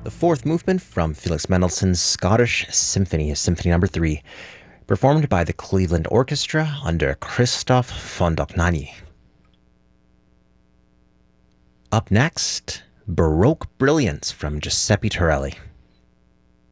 the fourth movement from Felix Mendelssohn's Scottish Symphony, Symphony Number 3, performed by the Cleveland Orchestra under Christoph von Dohnanyi. Up next, Baroque Brilliance from Giuseppe Torelli.